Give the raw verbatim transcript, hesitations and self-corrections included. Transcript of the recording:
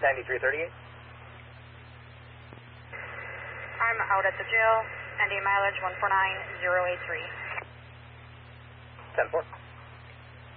ninety-three thirty-eight. I'm out at the jail, ending mileage one four nine zero eight three. ten four.